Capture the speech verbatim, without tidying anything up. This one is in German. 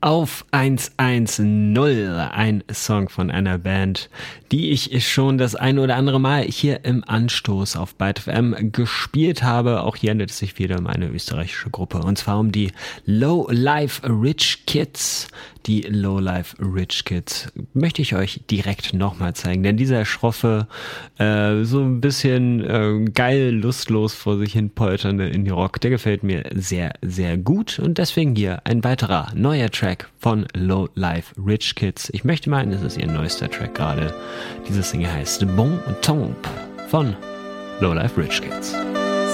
Auf hundertzehn, ein Song von einer Band, die ich schon das ein oder andere Mal hier im Anstoß auf Byte F M gespielt habe. Auch hier handelt es sich wieder um eine österreichische Gruppe, und zwar um die Low Life Rich Kids. Die Low Life Rich Kids möchte ich euch direkt nochmal zeigen, denn dieser schroffe, äh, so ein bisschen äh, geil, lustlos vor sich hin polternde Indie-Rock, der gefällt mir sehr, sehr gut, und deswegen hier ein weiterer neuer Track von Low Life Rich Kids. Ich möchte meinen, es ist ihr neuester Track gerade. Diese Single heißt Bon Temps von Low Life Rich Kids.